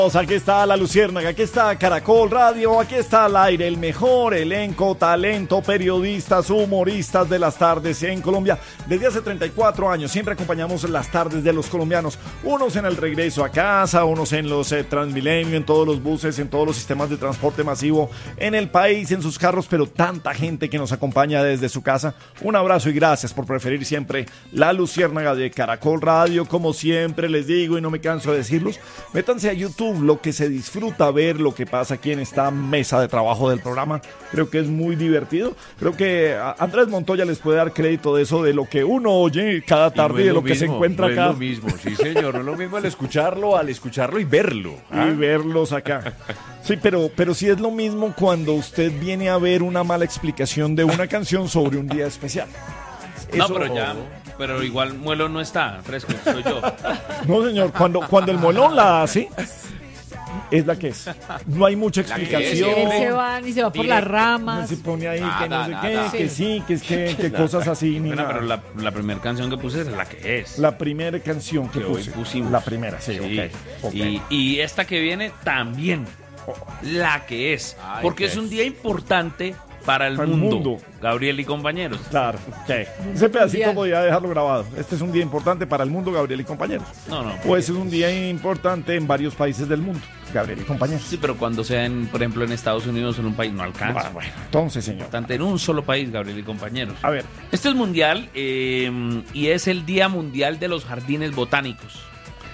Aquí está La Luciérnaga, aquí está Caracol Radio, aquí está al aire el mejor elenco, talento, periodistas, humoristas de las tardes en Colombia. Desde hace 34 años siempre acompañamos las tardes de los colombianos, unos en el regreso a casa, unos en los Transmilenio, en todos los buses, en todos los sistemas de transporte masivo, en el país, en sus carros, pero tanta gente que nos acompaña desde su casa. Un abrazo y gracias por preferir siempre La Luciérnaga de Caracol Radio. Como siempre les digo y no me canso de decirlos, métanse a YouTube. Lo que se disfruta ver lo que pasa aquí en esta mesa de trabajo del programa, creo que es muy divertido. Creo que Andrés Montoya les puede dar crédito de eso, de lo que uno oye cada tarde y de lo que se encuentra acá. No es lo mismo, sí señor, no es lo mismo al escucharlo y verlo. Y verlos acá. Sí, pero sí es lo mismo cuando usted viene a ver una mala explicación de una canción sobre un día especial. No, pero igual Muelo no está fresco, soy yo. No, señor, cuando el Molón la hace, es la que es. No hay mucha explicación. Él se va por las ramas. Se pone ahí que no sé qué, que sí, que cosas así. Bueno, pero la primera canción que puse es la que es. La primera canción que hoy pusimos. La primera, sí. Okay. Y esta que viene también, la que es. Porque es un día importante para el mundo. Gabriel y compañeros. Claro, okay. Ese pedacito podía dejarlo grabado. Este es un día importante para el mundo, Gabriel y compañeros. No. O ese es un día importante en varios países del mundo, Gabriel y compañeros. Sí, pero cuando sea, por ejemplo, en Estados Unidos o en un país, no alcanza. Bueno, entonces, señor. Importante en un solo país, Gabriel y compañeros. A ver. Este es mundial y es el Día Mundial de los Jardines Botánicos.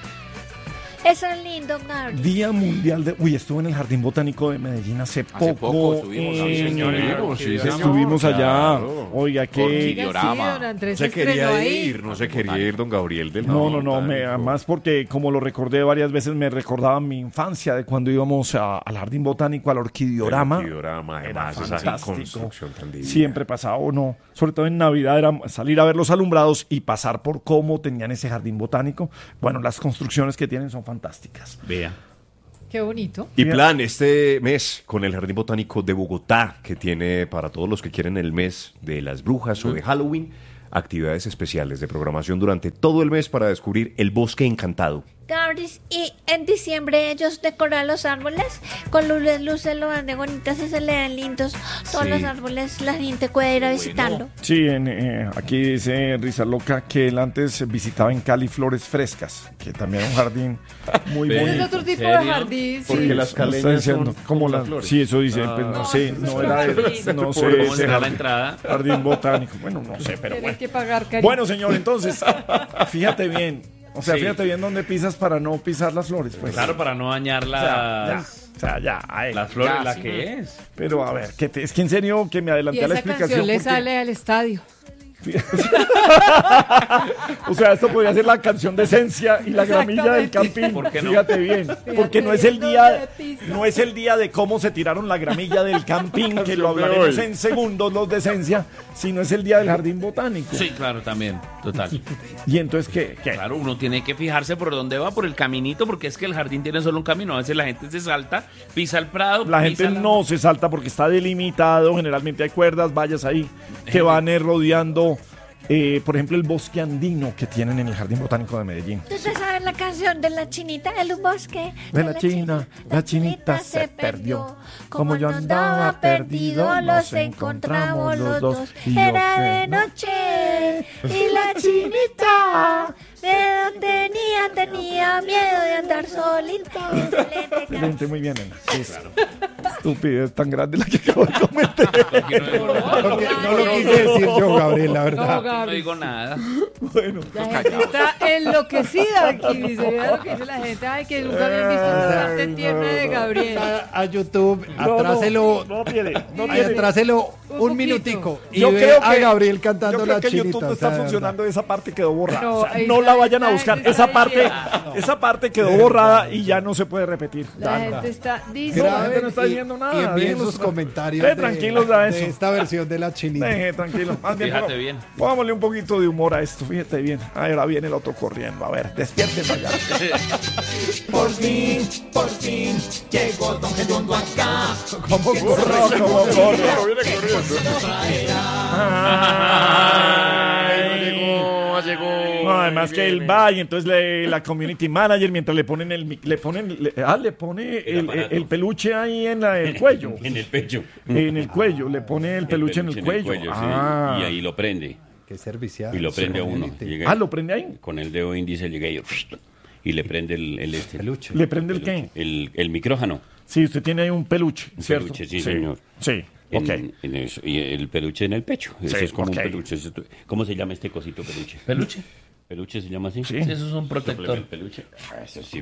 Eso es lindo, Gabriel. Día Mundial de... Uy, estuve en el Jardín Botánico de Medellín hace poco estuvimos, estuvimos allá. Claro. Oiga, qué... Orquidiorama. No se quería ir, don Gabriel. No, además porque como lo recordé varias veces, me recordaba mi infancia de cuando íbamos al Jardín Botánico, al Orquidiorama. Además, esa construcción tan divina. Siempre pasaba, sobre todo en Navidad, era salir a ver los alumbrados y pasar por cómo tenían ese Jardín Botánico. Bueno, las construcciones que tienen son fantásticas. Vea. Qué bonito. Y plan este mes con el Jardín Botánico de Bogotá, que tiene para todos los que quieren el mes de las brujas o de Halloween, actividades especiales de programación durante todo el mes para descubrir el bosque encantado. Gabriel, y en diciembre ellos decoran los árboles con luces lo van de bonitas y se le dan lindos. Todos los árboles, la gente puede ir a visitarlo. Sí, aquí dice Risa Loca que él antes visitaba en Cali Flores Frescas, que también es un jardín muy bonito. Es otro tipo de jardín. Porque las caleñas son como las flores. Sí, eso dice, pues no sé, no era no sé, ¿cómo será la entrada? Jardín botánico. Bueno, no sé, pero Tienes que pagar, cariño. Bueno, señor, entonces, fíjate bien. O sea, fíjate bien dónde pisas para no pisar las flores. Pues. Claro, para no dañar las flores, la que es. Pero a ver, es que en serio que me adelanté a la explicación. Y esa canción le sale al estadio. O sea, esto podría ser la canción de Esencia y la gramilla del Campín. ¿Por qué no? Fíjate bien, porque no es el día de cómo se tiraron la gramilla del Campín, que lo hablaremos en segundos los de Esencia, sino es el día del Jardín Botánico. Sí, claro, también, total. Y entonces ¿qué? Claro, uno tiene que fijarse por dónde va, por el caminito, porque es que el jardín tiene solo un camino. A veces la gente se salta, pisa el prado. La gente no se salta porque está delimitado, generalmente hay cuerdas, vallas ahí que van rodeando. Por ejemplo, el bosque andino que tienen en el Jardín Botánico de Medellín. ¿Usted sabe la canción de la chinita del bosque? De la chinita se perdió. Como yo andaba perdido, los encontramos los dos. Era de noche y la chinita tenía miedo de andar solita. Excelente, muy bien, nena. Sí, claro. Estupidez tan grande la que acabo de cometer. No lo quise decir yo, Gabriel, la verdad. No digo nada. Bueno, la gente está enloquecida aquí, dice. Mira lo que dice la gente. Ay, que nunca habían visto una parte tierna de Gabriel. A YouTube, atráselo. No tiene. Atráselo un minutico y yo ve creo a que, Gabriel cantando la chinita. Yo creo que YouTube no está funcionando, esa parte quedó borrada. No, o sea, no la vayan a buscar. Esa parte quedó borrada y ya no se puede repetir. La gente está la gente no está diciendo nada. Y envíen sus comentarios tranquilos de esta versión de la chinita. Tranquilo. Fíjate bien. Pongámosle un poquito de humor a esto. Fíjate bien. Ahora viene el otro corriendo. A ver, despiértense allá. Por fin, llegó Don Gediondo acá. ¿Cómo corre? Viene corriendo. Llegó. No, además que él va y entonces la community manager mientras le pone el peluche ahí en el cuello. En el pecho. En el cuello, le pone el peluche en el cuello. Sí. Ah. Y ahí lo prende. Qué servicial. Y lo prende a uno. Llega ¿Lo prende ahí? con el dedo índice llega y le prende el Peluche. ¿Le prende el qué? el micrófono. Sí, usted tiene ahí un peluche, Un ¿cierto? peluche, sí, señor. Sí, ok. En eso, y el peluche en el pecho. Eso Sí, es como ok. un peluche. ¿Cómo se llama este cosito peluche? ¿Peluche? ¿Peluche se llama así? Sí. Sí, eso es un protector. ¿El peluche? Eso sí.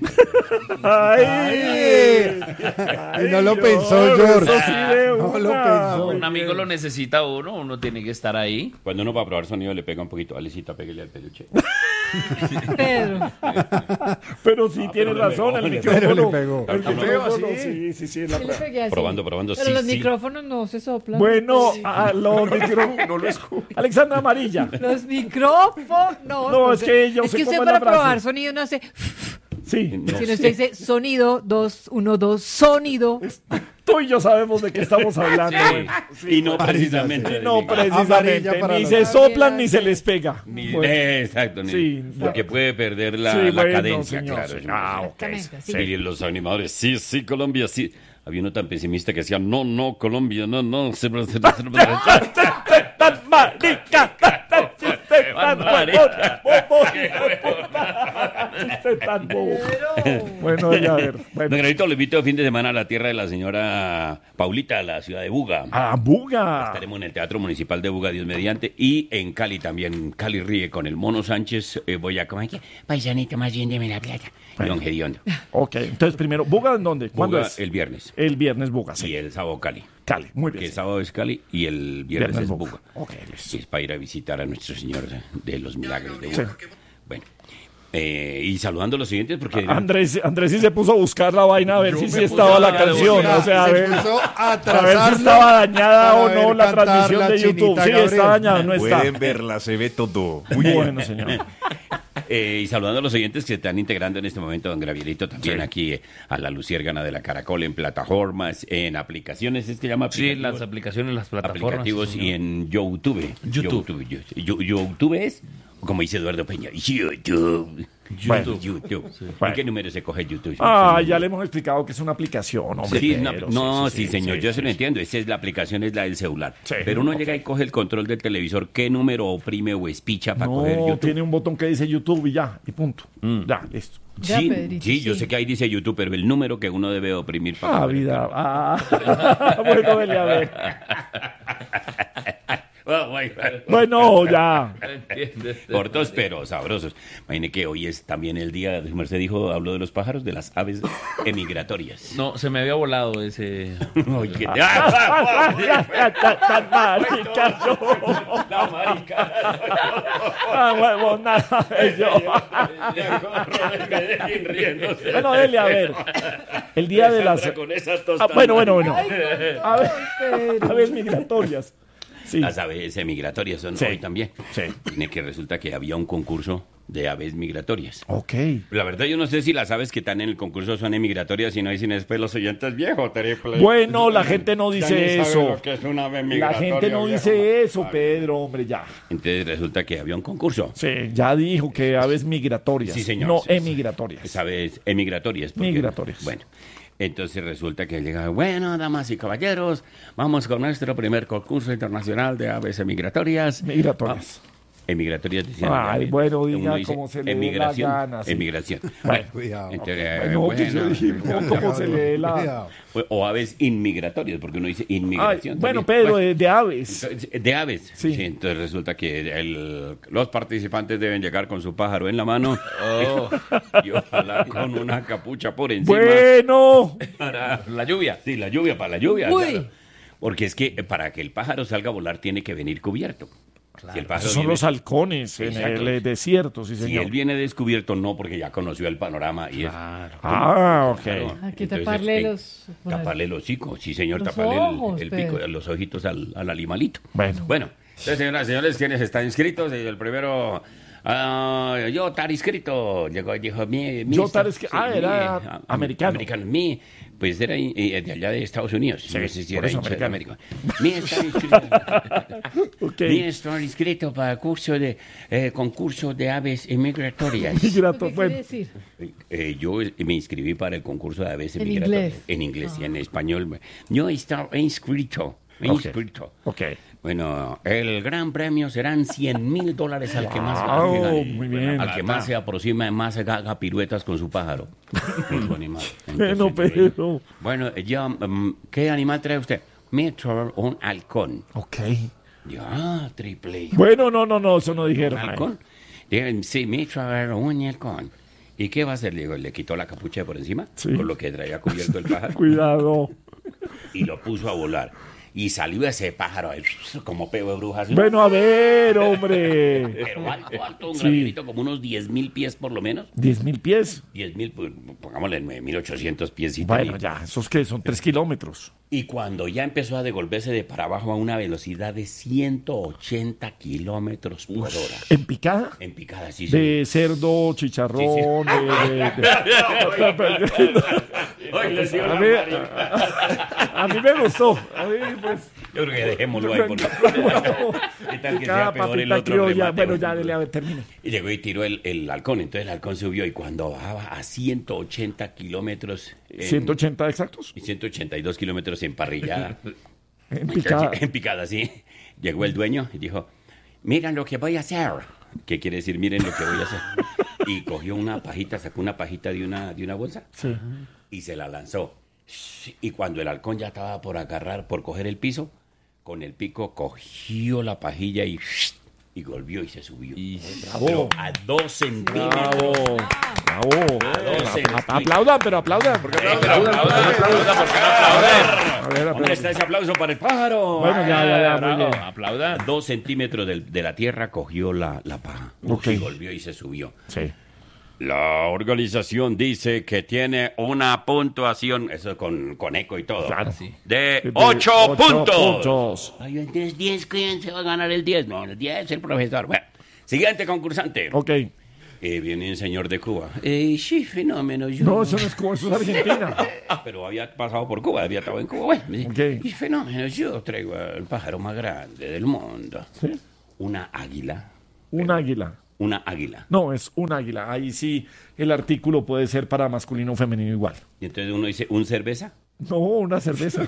¡Ay! Y no lo pensó, George. Eso sí de No lo una. pensó. Un amigo lo necesita uno tiene que estar ahí. Cuando uno va a probar sonido le pega un poquito. Alecita, pégale al peluche. Pedro. Pero sí tiene razón, el micrófono. Pero le pegó. El micrófono, sí, es la Sí le pegué así. Probando, Pero sí, los sí. micrófonos no se soplan. Bueno, Sí. los micrófonos. No lo escucho. Alexandra Amarilla. Los micrófonos. No, es que yo es sé que cómo usted es la para probar frase. sonido no hace. Sí. No Si no sé. usted dice sonido, 2, 1, 2, sonido. Tú y yo sabemos de qué estamos hablando. Sí. bueno. Y no precisamente. No diga. precisamente, Amarilla para ni los- se soplan ni se les pega. Ni- Bueno, exacto, Sí. porque puede perder la, sí, la bueno, cadencia, señor, claro. sí. eso Ah, no ok. Exactamente, sí. Y los animadores, sí, Colombia, sí. Había uno tan pesimista que decía, no, Colombia, no. Tan marica, tan chiste tan marica. bobo, chiste tan bobo. Bueno, ya a ver. Don Bueno. Granito, lo invito el fin de semana a la tierra de la señora Paulita, a la ciudad de Buga. ¡Ah, Buga! Estaremos en el Teatro Municipal de Buga, Dios mediante, y en Cali también. Cali ríe con el Mono Sánchez. Voy a comer aquí. Paisanito, más bien de la playa. Y Don Gediondo. Ok, entonces primero, ¿Buga en dónde? ¿Cuándo Buga es? el viernes. El viernes Buga, Y sí. el sábado Cali. Cali, muy Que bien. el sí. sábado es Cali y el viernes es Buga. Ok, listo. Es para ir a visitar a nuestro Señor de los Milagros de Buga. Sí. Bueno, y saludando a los siguientes porque dirán, Andrés sí se puso a buscar la vaina a ver si sí estaba la a canción. buscar. O sea, a ver, Empezó a a ver si trazarla estaba dañada para o no ver la cantar transmisión la de YouTube. Chinita Sí, Gabriel. está dañada, no está. Pueden verla, se ve todo. Muy bueno, señor. y saludando a los oyentes que se están integrando en este momento, don Gabrielito, también aquí a la Luciérgana de la Caracol, en plataformas, en aplicaciones, es que llama Sí, aplicativos. las aplicaciones, las plataformas. Aplicativos sí, y señor. en YouTube. YouTube. YouTube es, como dice Eduardo Peña, YouTube. Bueno. YouTube. Bueno. ¿En qué número se coge YouTube? Ah, ya le hemos explicado que es una aplicación, hombre. Sí, Pedro, sí, señor, yo se lo entiendo. Esa es la aplicación, es la del celular. Sí, Pero uno ok. llega y coge el control del televisor, ¿qué número oprime o espicha para coger No, YouTube? tiene un botón que dice YouTube y ya, y punto. Ya, listo. Ya, Sí, Pedrito, sí, yo sí. sé que ahí dice YouTube, pero el número que uno debe oprimir para Ah, coger el vida. Ah, bueno, dele a ver. Bueno, ya. Cortos pero sabrosos. Imagine que hoy es también el día, su merced dijo, habló de los pájaros, de las aves emigratorias. No, se me había volado ese. Oye, Tan marica, yo. la marica. Ah, huevo, nada de yo. riéndose. Bueno, dele a ver. El día de las. Con esas Ah, tostadas. bueno. Ay, A ver, Pedro. aves migratorias. Sí. Las aves migratorias son Sí. hoy también. Sí. Tiene que resulta que había un concurso de aves migratorias. Ok. La verdad yo no sé si las aves que están en el concurso son emigratorias, si no dicen después los oyentes viejos. Bueno, la gente no dice eso. Es una ave La migratoria, gente no viejo. dice eso, Pedro, hombre, ya. Entonces resulta que había un concurso. Sí, ya dijo que aves migratorias. Sí, señor. No Sí, sí. emigratorias. Es aves emigratorias. porque- Migratorias. Bueno, entonces resulta que llega, bueno, damas y caballeros, vamos con nuestro primer concurso internacional de aves emigratorias. Migratorias. Emigratorias dicen. Ay, bueno, Uno diga dice como se le dé la emigración, gana, sí. Emigración. Bueno, Cuidado. Entonces, no, pues yo bueno, dije, no, como se le la... Cuidado. o aves inmigratorias, porque uno dice Ay, inmigración. bueno, también. Pedro, Bueno, de aves. entonces, de aves. Sí. Sí, entonces resulta que los participantes deben llegar con su pájaro en la mano y ojalá con una capucha por encima. Bueno, Para La lluvia. Sí, la lluvia, para la lluvia. Uy. claro. Porque es que para que el pájaro salga a volar tiene que venir cubierto. Si el pájaro esos son viene- los halcones en Exacto. el desierto, sí, Si señor. él viene descubierto, no, porque ya conoció el panorama y es... Ah, ok. Claro. Hay que Entonces, taparle los... Taparle el hocico, sí señor, Los taparle ojos, el pico, Pedro. los ojitos al animalito. Bueno. Bueno, entonces señoras y señores, quienes están inscritos, el primero Yo estar inscrito. Llegó y dijo, Yo estar inscrito. Era americano. Americano. Pues era de allá de Estados Unidos. Sí, no sé si por era eso hincha de americano. América. Mi estar inscrito. Ok. Mi estar inscrito para el concurso de aves migratorias. ¿Qué Bueno, quiere decir? Yo me inscribí para el concurso de aves En migratorias. inglés. En inglés y en español. Yo estaba inscrito. Ok. Bueno, el gran premio serán $100,000 al que más Wow, gane. muy bien. Al que más se aproxima, más haga piruetas con su pájaro. Con su animal. Bueno, Entonces, pero... bueno, ¿qué animal trae usted? Me trae un halcón. Ok. Yo, triple. Bueno, no, eso no dijeron. ¿Un halcón? Dijeron, sí, me trae un halcón. ¿Y qué va a hacer? Le digo, le quitó la capucha de por encima, Sí. con lo que traía cubierto el pájaro, Cuidado. y lo puso a volar. Y salió ese pájaro ahí, como peo de brujas. Bueno, a ver, hombre. Pero alto, un Sí. granito, como unos 10,000 pies por lo menos. 10.000 pies. 10,000, pues, pongámosle 9,800 pies. Bueno, ya, ¿esos qué? Son 3 kilómetros. Y cuando ya empezó a devolverse de para abajo a una velocidad de 180 kilómetros por hora. ¿En picada? En picada, sí, De cerdo, chicharrón, a mí me gustó. A mí, pues, Yo creo que dejémoslo ahí. Porque... ¿Qué tal que cada sea peor el papita otro criolla. remate? Bueno, ya, dele, a ver, termine. Y llegó y tiró el halcón. Entonces el halcón subió y cuando bajaba a 180 kilómetros... 180 exactos. Y 182 kilómetros en parrillada. En picada. En picada, sí. Llegó el dueño y dijo, miren lo que voy a hacer. ¿Qué quiere decir? Miren lo que voy a hacer. Y cogió una pajita, sacó una pajita de una bolsa Sí. y se la lanzó. Y cuando el halcón ya estaba por agarrar, por coger el piso, con el pico cogió la pajilla y volvió y se subió. Bravo. Pero a 2 centímetros. Bravo. Bravo. centímetros. Aplaudan, pero aplaudan. Pero aplaudan, porque no A ver, ¿Dónde está ese aplauso para el pájaro? Bueno, ya, muy bien. Aplauda. 2 centímetros de la tierra cogió la paja. Ok. Y volvió y se subió. Sí. La organización dice que tiene una puntuación, eso con eco y todo, Claro. de 8 puntos. puntos. Ay, entonces 10, ¿quién se va a ganar el 10? No, el 10 el profesor. Bueno, siguiente concursante. Ok. Viene un señor de Cuba. Sí, fenómeno. Yo... No, eso no es Cuba, eso es Argentina. Pero había pasado por Cuba, había estado en Cuba. Bueno, me dice, Ok. y fenómeno, yo traigo el pájaro más grande del mundo. ¿Sí? Una águila. Un águila. Una águila. No, es un águila. Ahí sí el artículo puede ser para masculino o femenino igual. Y entonces uno dice, ¿un cerveza? No, una cerveza.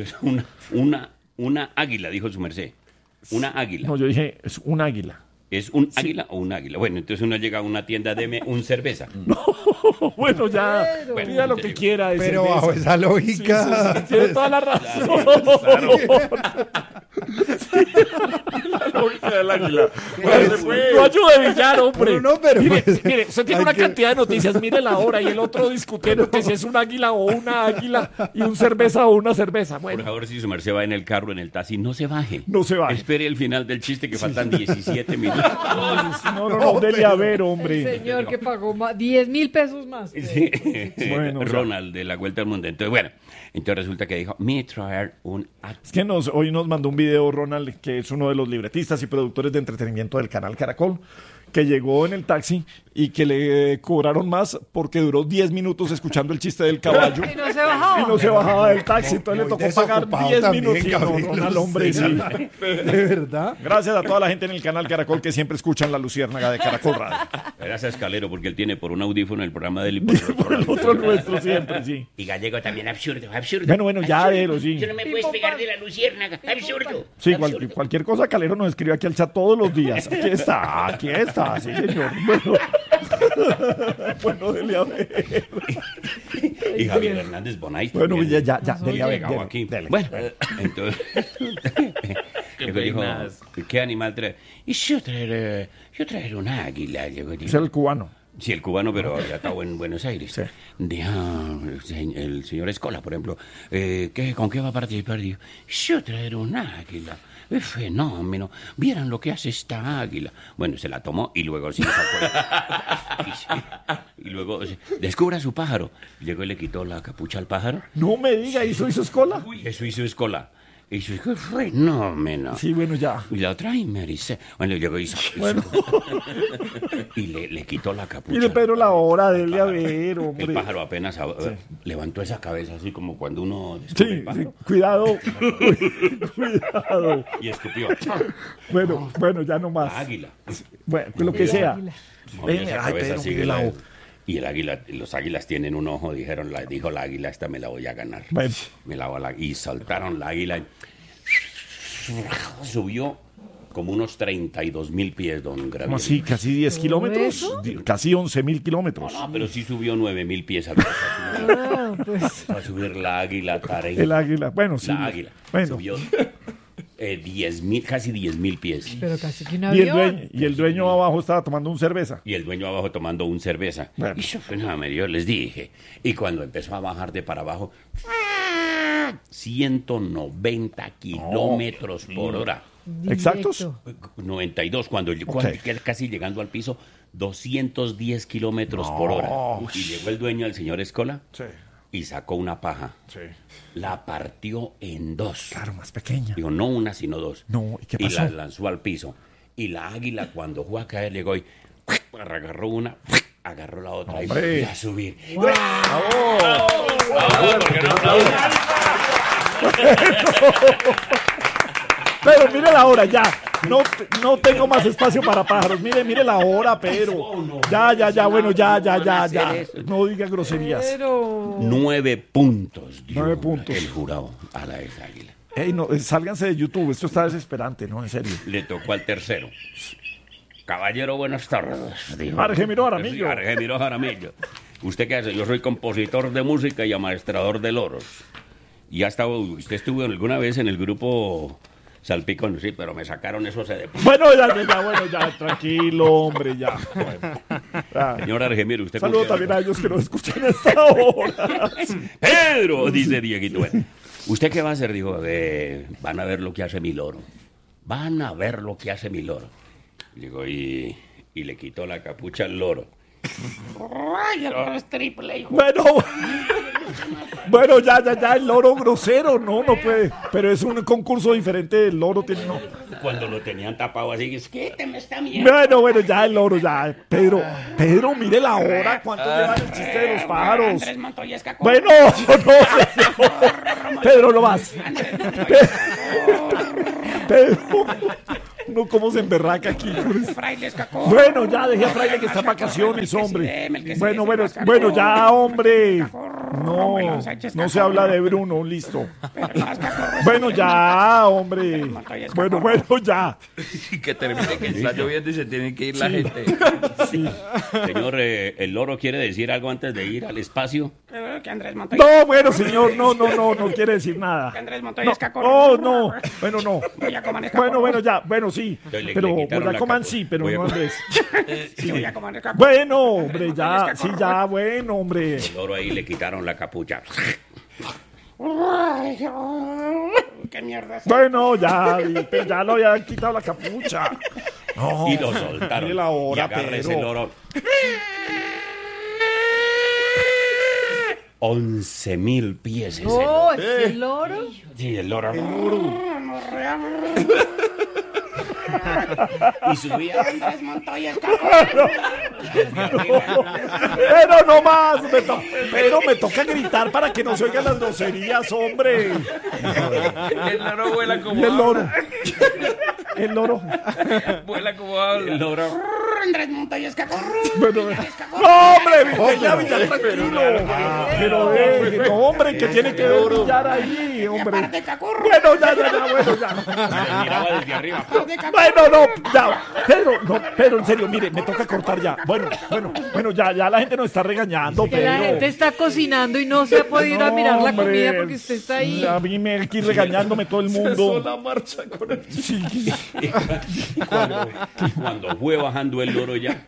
Una águila, dijo su merced. Una águila. No, yo dije, es un águila. ¿Es un águila o un águila? Bueno, entonces uno llega a una tienda, deme un cerveza. Bueno, ya, Bueno, pida lo que quiera. de Pero cerveza. bajo esa lógica. Sí, tiene toda la razón. La lógica del águila. No ayude, Villar, hombre. No, pero mire, pues, mire, usted tiene hay una que- cantidad de noticias, mire la hora y el otro discutiendo que si es un águila o una águila y un cerveza o una cerveza. Por Bueno, favor, si su merced va en el carro, en el taxi, no se baje. No se baje. Espere el final del chiste que faltan 17 minutos. no, dele a ver, El hombre. señor que pagó 10,000 pesos más. Sí. Bueno, ya. Ronald de la Vuelta al Mundo. Entonces, bueno, entonces resulta que dijo, me traer un Es que hoy nos mandó un video Ronald, que es uno de los libretistas y productores de entretenimiento del canal Caracol, que llegó en el taxi y que le cobraron más porque duró 10 minutos escuchando el chiste del caballo. Y no se bajaba. Y no se bajaba del taxi, entonces le Muy tocó pagar desocupado 10 también, minutos. Sí, no, Gabriel, Ronald, hombre, sí. ¿De verdad? Gracias a toda la gente en el canal Caracol que siempre escuchan la luciérnaga de Caracol Radio. Gracias, Escalero, porque él tiene por un audífono el programa del y Por el otro nuestro siempre, sí. Y Gallego también, absurdo, absurdo. Bueno, ya, absurdo. déjelo, sí. Tú no me puedes pegar de la luciérnaga, absurdo. Sí, absurdo. cualquier cosa Calero nos escribe aquí al chat todos los días. Aquí está, sí, señor. Bueno, dele a ver. Y Javier Hernández Bonais. Bueno, también. ya, dele a ver. Llegado Dele, aquí. dele. Bueno, entonces. Luego dijo, peinas. ¿qué animal trae? Y yo traer un águila. Luego dijo. Es el cubano. Sí, el cubano, pero ya estaba en Buenos Aires. Sí. Dijo, el señor Escola, por ejemplo, ¿con qué va a participar? Dijo, yo traer un águila. Es fenómeno. Vieran lo que hace esta águila. Bueno, se la tomó y luego sí sacó. Y luego descubra su pájaro. Llegó y le quitó la capucha al pájaro. No me diga, ¿hizo escola? Eso hizo Escola. Y yo dije, fenómeno. Sí, bueno, ya. Y la otra, y me dice, bueno, llegó y Bueno. y le quitó la capucha. Mire, Pedro, la hora, dele a ver, hombre. El pájaro apenas levantó esa cabeza así como cuando uno Sí, descubre el sí, pájaro. cuidado. Cuidado. Y escupió. Bueno, ya no más. La águila. Bueno, pues lo que sea. Movió esa Ay, cabeza Pedro, así mire que la la- O. y el águila, los águilas tienen un ojo, dijo la águila, esta me la voy a ganar. Bueno. Y soltaron la águila. Subió como unos 32.000 pies, don Gabriel. ¿Cómo así? ¿Casi 10 kilómetros? ¿Eso? Casi 11.000 kilómetros. No, pero sí subió 9.000 pies al Ah, pues. a subir la águila, Tarek. El águila. Bueno, sí. La águila. Bueno. Subió 10.000, casi 10.000 pies. Pero casi que un Y el, avión. dueño abajo estaba tomando un cerveza. Y el dueño abajo tomando un cerveza. Bueno. Y eso fue nada, yo les dije. Y cuando empezó a bajar de para abajo, 190 kilómetros por hora. ¿Exactos? Directo. 92, cuando casi llegando al piso, 210 kilómetros por hora. Y llegó el dueño, el señor Escola, Sí. y sacó una paja. Sí. La partió en dos. Claro, más pequeña. Digo, no una, sino dos. No, ¿y qué Y pasó? la lanzó al piso. Y la águila, cuando fue a caer, llegó y agarró una, agarró la otra y Hombre. volvió a subir. Pero mire la hora, ya. No tengo más espacio para pájaros. Mire la hora, Pedro. Ya, bueno, ya. No diga groserías. Pero. 9 puntos. dio 9 puntos. El jurado a la ex águila. Ey, no, sálganse de YouTube. Esto está desesperante, ¿no? En serio. Le tocó al tercero. Caballero, buenas tardes. Dijo. Argemiro Jaramillo. Sí, Argemiro Jaramillo. ¿Usted qué hace? Yo soy compositor de música y amaestrador de loros. Y usted estuvo alguna vez en el grupo Salpicón, sí, pero me sacaron eso de... Bueno, ya, tranquilo, hombre, ya. Bueno, ya. Señor Argemiro, usted... Saludo con qué- también a ellos que nos escuchan a esta hora. Pedro, dice Dieguito. Bueno, ¿usted qué va a hacer? Dijo, van a ver lo que hace mi loro. Van a ver lo que hace mi loro. Digo, y le quitó la capucha al loro. Ay, el loro es triple, hijo. Bueno, ya, el loro grosero, no puede. Pero es un concurso diferente, el loro tiene, no. Cuando lo tenían tapado así, es que te me está viendo. Bueno, ya el loro, ya. Pedro, mire la hora, ¿cuánto lleva el chiste de los pájaros? Andrés Montoya Escacón. Bueno, no, señor. Pedro, no más. Pedro. No, cómo se emberraca aquí. Fraile Escacón. Bueno, ya, dejé a Fraile que está en vacaciones, hombre. Bueno, ya, hombre. No se habla de Bruno, listo. Bueno, ya, hombre. Bueno, ya. Que termine, que está lloviendo y se tiene que ir la gente. Señor, ¿el loro quiere decir algo antes de ir al espacio? Que Andrés Montoya. No, bueno, señor, no quiere decir nada. Que Andrés Montoya es cacón. No, bueno, no. Boyacoman es cacón. Bueno, ya, bueno, sí. Entonces Pero le quitaron la Boyacoman capa. sí, pero no Boyacoman. Andrés. Sí, Boyacoman es cacón. Bueno, hombre, ya, sí, ya, bueno, hombre. El loro ahí le quitaron la capucha. Ay, qué mierda. Bueno, ya lo habían quitado la capucha. No, Y lo soltaron. mire la hora, y agarra ese Pedro. loro. 11.000 pies ese loro. No, ¿es el loro? Sí, el loro. Y subía Andrés Montoya es cacón. Pero no más, pero me toca gritar para que no se oigan las groserías, hombre. El loro vuela Y como el loro. habla. El loro. Vuela como habla. el loro. Andrés Montoya es cacón. Bueno, no, hombre, ya, tranquilo. Pero, no, hombre, que tiene que ver billar ahí, hombre. Aparte cacón. Bueno, ya. Se miraba desde arriba. Bueno, no, ya. Pedro, en serio, mire, me toca cortar ya. Bueno, ya la gente nos está regañando, Que la gente Pedro. está cocinando y no se ha podido ir a mirar la hombre. comida porque usted está ahí. A mí me aquí regañándome todo el mundo. la marcha con el... Sí. Cuando fue bajando el loro ya,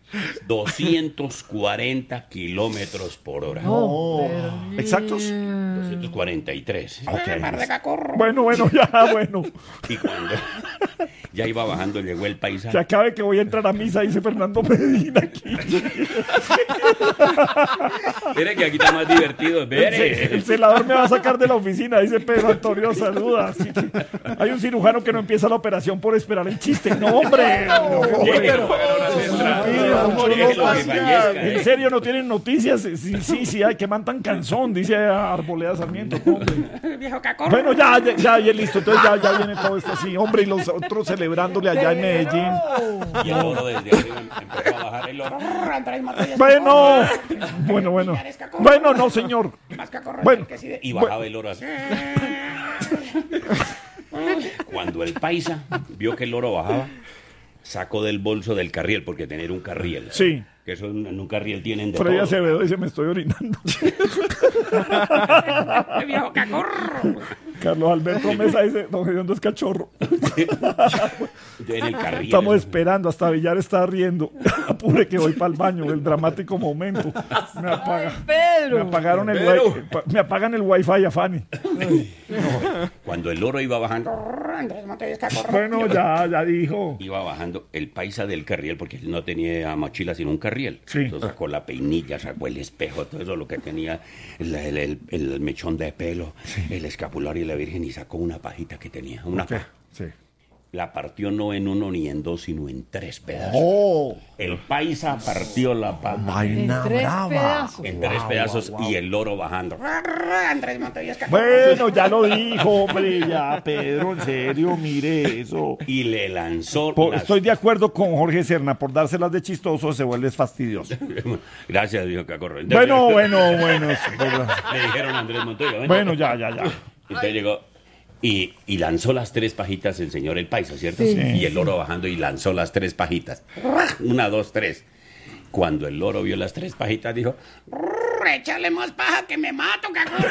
240 kilómetros por hora. Oh, exactos. 243. Par de cacón. Bueno, ya. Y Ya iba bajando, llegó el paisa. Que acabe que voy a entrar a misa, dice Fernando Medina aquí. Mire que aquí está más divertido. El celador me va a sacar de la oficina, dice Pedro Antonio, saluda. Sí. Hay un cirujano que no empieza la operación por esperar el chiste. No, hombre. En serio, no tienen noticias. Sí, hay que mandan canzón, dice Arboleda Sarmiento. Viejo cacorro. Bueno, ya listo. Entonces ya viene todo esto así. Hombre, y los otros celebrándole allá en Medellín. Y el loro desde arriba empezó a bajar el loro. Andrés Montoya. Bueno. Bueno, no, señor. Más cacorro. Bueno. Y bajaba el loro así. Cuando el paisa vio que el loro bajaba, sacó del bolso del carriel, porque tener un carriel. Sí. Que eso en un carriel tienen de Freddy todo. Acevedo dice, me estoy orinando. Viejo cacorro. Carlos Alberto Mesa dice, don Gediondo es cachorro. En el carriel. Estamos esperando, hasta Villar está riendo. Apure que voy para el baño, el dramático momento. Me apagaron me apagan el wifi a Fanny. Cuando el loro iba bajando, Andrés Montoya cacorro. Bueno, ya dijo. iba bajando el paisa del carriel, porque él no tenía mochila sino un carriel. Sí. Entonces sacó la peinilla, sacó el espejo, todo eso, lo que tenía, el mechón de pelo, el escapulario y la virgen, y sacó una pajita que tenía, una paja. Sí. La partió no en uno ni en dos, sino en 3 pedazos. Oh, El paisa partió la paja vaina En 3 brava. pedazos. en 3 pedazos y el loro bajando. Andrés Montoya cacorro. Bueno, ya lo dijo, hombre, ya, Pedro, en serio, mire eso. Y le lanzó... Estoy de acuerdo con Jorge Serna, por dárselas de chistoso se vuelve fastidioso. Gracias, dijo Cacorro. Bueno. Le dijeron a Andrés Montoya. Bueno, ya. Entonces llegó y lanzó las 3 pajitas el señor el paisa, ¿cierto? Sí. Y el loro bajando y lanzó las 3 pajitas. 1, 2, 3. Cuando el loro vio las 3 pajitas, dijo... Échale más paja que me mato, cacorro.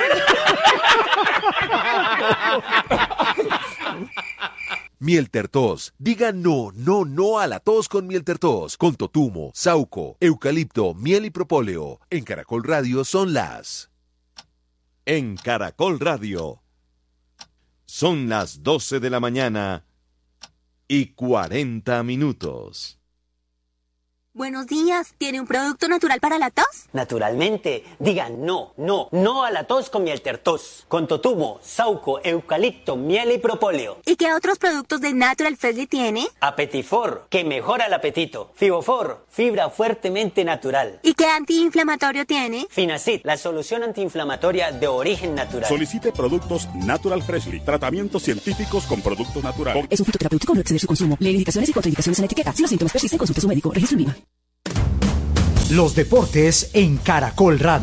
Mielter Tos. Diga no a la tos con Mielter Tos. Con totumo, sauco, eucalipto, miel y propóleo. En Caracol Radio son las... En Caracol Radio. Son las 12 de la mañana y 40 minutos. Buenos días, ¿tiene un producto natural para la tos? Naturalmente, digan no a la tos con Mielter Tos. Con totumo, sauco, eucalipto, miel y propóleo. ¿Y qué otros productos de Natural Freshly tiene? Apetifor, que mejora el apetito. Fibofor, fibra fuertemente natural. ¿Y qué antiinflamatorio tiene? Finacid, la solución antiinflamatoria de origen natural. Solicite productos Natural Freshly, tratamientos científicos con productos naturales. Es un fitoterapéutico, no exceder su consumo. Lee indicaciones y contraindicaciones en la etiqueta. Si los síntomas persisten, consulte a su médico. Registro en IVA. Los deportes en Caracol Radio.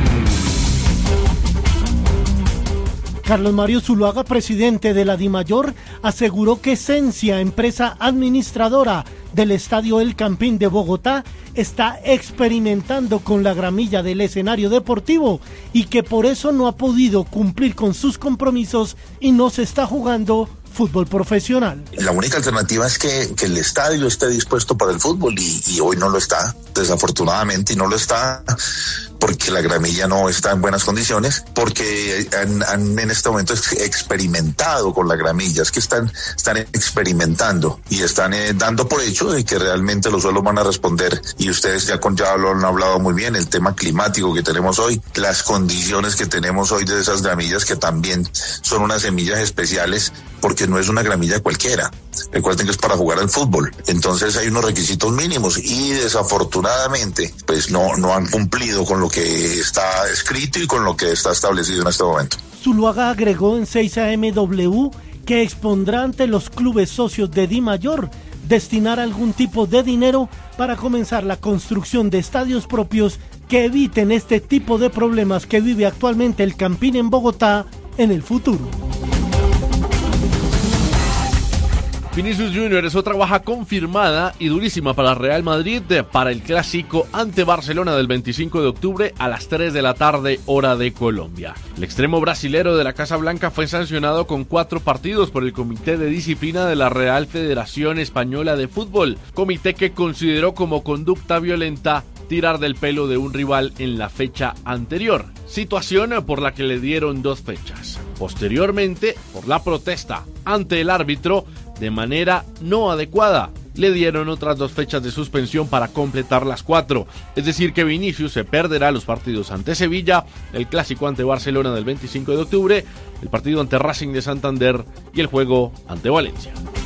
Carlos Mario Zuluaga, presidente de la DIMAYOR, aseguró que Esencia, empresa administradora del Estadio El Campín de Bogotá, está experimentando con la gramilla del escenario deportivo y que por eso no ha podido cumplir con sus compromisos y no se está jugando fútbol profesional. La única alternativa es que el estadio esté dispuesto para el fútbol y hoy no lo está, desafortunadamente, y no lo está porque la gramilla no está en buenas condiciones, porque han en este momento experimentado con la gramilla, es que están experimentando y están dando por hecho de que realmente los suelos van a responder, y ustedes ya lo han hablado muy bien, el tema climático que tenemos hoy, las condiciones que tenemos hoy de esas gramillas, que también son unas semillas especiales, porque no es una gramilla cualquiera. Recuerden que es para jugar al fútbol. Entonces hay unos requisitos mínimos y desafortunadamente pues no han cumplido con lo que está escrito y con lo que está establecido en este momento. Zuluaga agregó en 6AMW que expondrá ante los clubes socios de DIMAYOR destinar algún tipo de dinero para comenzar la construcción de estadios propios que eviten este tipo de problemas que vive actualmente el Campín en Bogotá en el futuro. Vinicius Junior es otra baja confirmada y durísima para Real Madrid para el clásico ante Barcelona del 25 de octubre a las 3 de la tarde, hora de Colombia. El extremo brasilero de la Casa Blanca fue sancionado con 4 partidos por el Comité de Disciplina de la Real Federación Española de Fútbol, comité que consideró como conducta violenta tirar del pelo de un rival en la fecha anterior, situación por la que le dieron 2 fechas. Posteriormente, por la protesta ante el árbitro, de manera no adecuada. Le dieron otras 2 fechas de suspensión para completar las 4. Es decir, que Vinicius se perderá los partidos ante Sevilla, el clásico ante Barcelona del 25 de octubre, el partido ante Racing de Santander y el juego ante Valencia.